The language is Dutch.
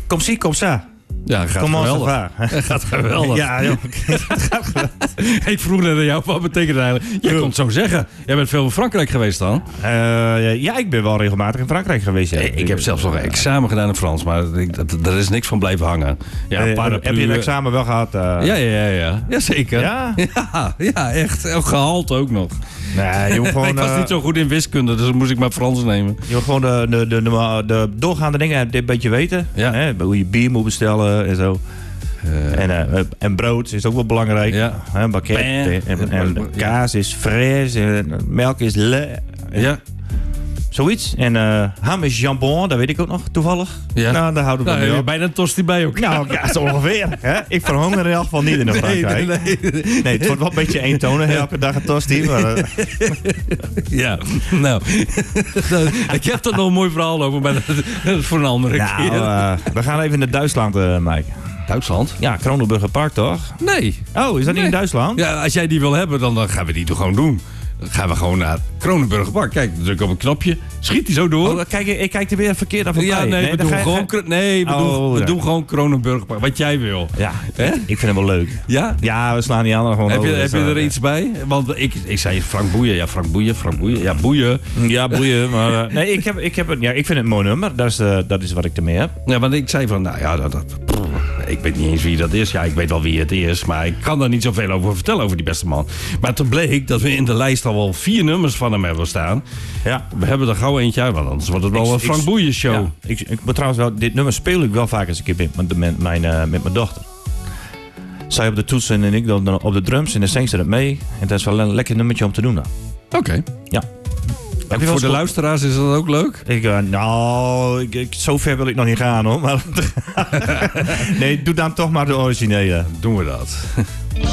Kom zie, kom sa. Ja, gaat Kom geweldig. Gaat geweldig. Ja, joh. Ik vroeg net aan jou, wat betekent het eigenlijk? Jij kon het zo zeggen. Jij bent veel in Frankrijk geweest dan? Ja, ik ben wel regelmatig in Frankrijk geweest. Ja. Ik heb zelfs nog een examen gedaan in Frans, maar er is niks van blijven hangen. Ja, heb je een examen wel gehad? Ja, zeker. Ja? Ja, echt. Gehaald ook nog. Nee, je moet gewoon, ik was niet zo goed in wiskunde, dus dan moest ik maar Frans nemen. Je moet gewoon de doorgaande dingen een beetje weten. Ja. Hè? Hoe je bier moet bestellen en zo. En brood is ook wel belangrijk. Ja. Een bakket. En kaas is fraise. En melk is le. Ja. Zoiets. En ham is jambon, dat weet ik ook nog toevallig. Ja. Nou, daar houden we Daar heb mee je op. bijna een tosti bij ook. Nou, ja, zo ongeveer. Hè? Ik verhonger in elk geval niet in Frankrijk. Nee, het wordt wel een beetje eentonig elke dag een tosti. Maar, Ja, nou. Ik heb er nog een mooi verhaal over, maar dat is voor een andere keer. We gaan even naar Duitsland, Mike. Duitsland? Ja, Kronenburger Park toch? Nee. Oh, is dat niet in Duitsland? Ja, als jij die wil hebben, dan gaan we die toch gewoon doen. Dan gaan we gewoon naar Kronenburger Park. Kijk, druk op een knopje. Schiet die zo door. Oh, kijk, ik kijk er weer verkeerd af. Ja, nee, we doen gewoon Kronenburger Park. Wat jij wil. Ja, Hè? ik vind hem wel leuk. Ja? Ja, we slaan die anderen gewoon over. Heb je er iets bij? Want ik zei Frank Boeien. Ja, Frank Boeien. Ja, Boeien. Ja, boeien. Maar, nee, ik vind het een mooi nummer. Dat is wat ik ermee heb. Ja, want ik zei van, nou ja, ik weet niet eens wie dat is. Ja, ik weet wel wie het is. Maar ik kan daar niet zoveel over vertellen, over die beste man. Maar toen bleek dat we in de lijst al wel 4 nummers van hem hebben staan. Ja. We hebben er gauw eentje uit, want anders wordt het wel een Frank Boeien show. Ja, ik moet trouwens wel, dit nummer speel ik wel vaak eens een keer met mijn dochter. Zij op de toetsen en ik dan op de drums en dan zingt ze dat mee. En dat is wel een lekker nummertje om te doen dan. Oké. Ja. Heb je voor de luisteraars is dat ook leuk? Zo ver wil ik nog niet gaan hoor. Maar nee, doe dan toch maar de originele. Doen we dat.